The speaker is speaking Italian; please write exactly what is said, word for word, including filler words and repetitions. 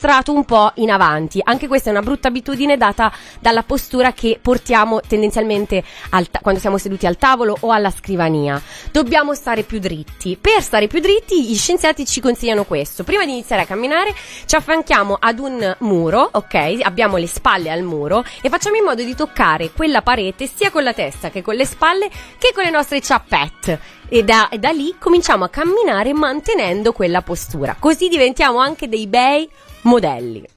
strato un po' in avanti. Anche questa è una brutta abitudine data dalla postura che portiamo tendenzialmente al ta- quando siamo seduti al tavolo o alla scrivania. Dobbiamo stare più dritti. Per stare più dritti gli scienziati ci consigliano questo: prima di iniziare a camminare ci affianchiamo ad un muro, ok? Abbiamo le spalle al muro e facciamo in modo di toccare quella parete sia con la testa che con le spalle che con le nostre ciappette, e da, e da lì cominciamo a camminare mantenendo quella postura, così diventiamo anche dei bei modelli.